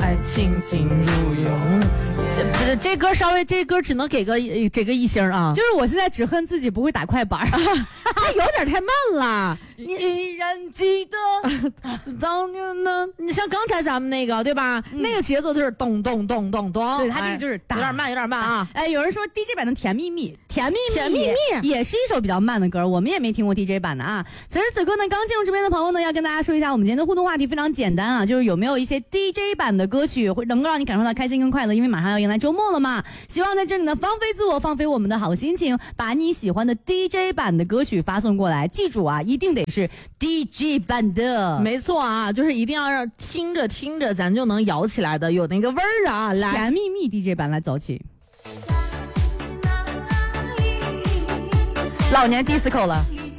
再轻轻入泳。这歌稍微，这歌只能给个一星啊。 就是我现在只恨自己不会打快板， 它有点太慢了。你依然记得当年呢？你像刚才咱们那个对吧？那个节奏就是咚咚咚咚咚， 对，它这个就是有点慢，有点慢啊。 有人说 DJ 版的《甜蜜蜜》，甜蜜蜜也是一首比较慢的歌，我们也没听过 DJ 版的啊。此时此刻呢，刚进入这边的朋友呢，要跟大家说一下，我们今天的互动话题非常简单啊，就是有没有一些 DJ 版的歌曲会能够让你感受到开心跟快乐？因为马上要迎来周末了嘛，希望在这里呢放飞自我，放飞我们的好心情，把你喜欢的 DJ 版的歌曲发送过来。记住啊，一定得是 DJ 版的， 没错啊，就是一定要让听着听着咱就能摇起来的，有那个味儿啊。来， 甜蜜蜜 DJ 版来走起， 老年 disco 了。